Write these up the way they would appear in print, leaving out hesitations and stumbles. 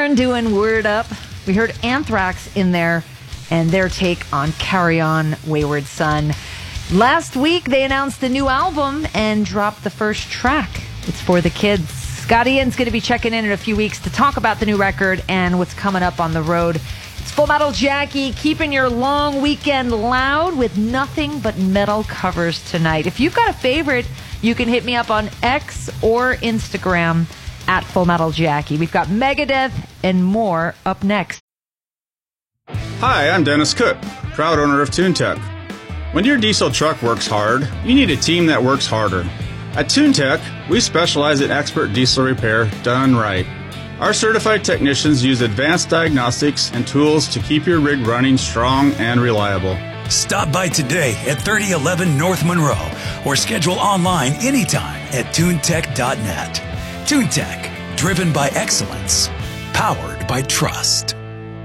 Korn doing Word Up. We heard Anthrax in there and their take on Carry On, Wayward Son. Last week, they announced the new album and dropped the first track. It's for the kids. Scott Ian's going to be checking in a few weeks to talk about the new record and what's coming up on the road. It's Full Metal Jackie, keeping your long weekend loud with nothing but metal covers tonight. If you've got a favorite, you can hit me up on X or Instagram at Full Metal Jackie. We've got Megadeth and more up next. Hi, I'm Dennis Cook, proud owner of TuneTech. When your diesel truck works hard, you need a team that works harder. At TuneTech, we specialize in expert diesel repair done right. Our certified technicians use advanced diagnostics and tools to keep your rig running strong and reliable. Stop by today at 3011 North Monroe or schedule online anytime at tunetech.net. TuneTech, driven by excellence, powered by trust.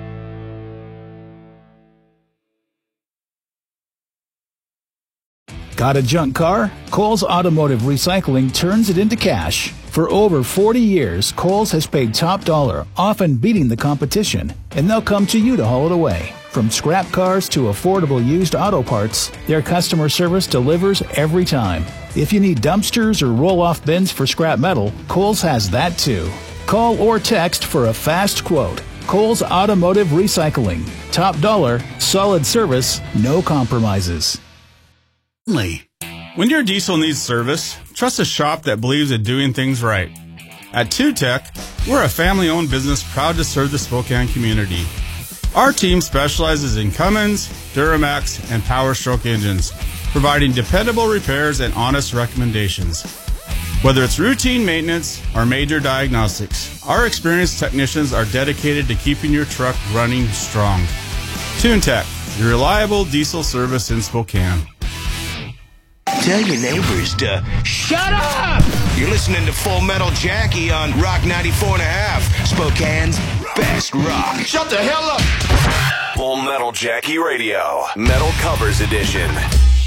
Got a junk car? Kohl's Automotive Recycling turns it into cash. For over 40 years, Kohl's has paid top dollar, often beating the competition, and they'll come to you to haul it away. From scrap cars to affordable used auto parts, their customer service delivers every time. If you need dumpsters or roll-off bins for scrap metal, Kohl's has that too. Call or text for a fast quote. Kohl's Automotive Recycling. Top dollar, solid service, no compromises. When your diesel needs service, trust a shop that believes in doing things right. At TuneTech, we're a family-owned business proud to serve the Spokane community. Our team specializes in Cummins, Duramax, and Power Stroke engines, providing dependable repairs and honest recommendations. Whether it's routine maintenance or major diagnostics, our experienced technicians are dedicated to keeping your truck running strong. TuneTech, your reliable diesel service in Spokane. Tell your neighbors to shut up! You're listening to Full Metal Jackie on Rock 94.5, Spokane's best rock. Shut the hell up! Full Metal Jackie Radio, Metal Covers Edition.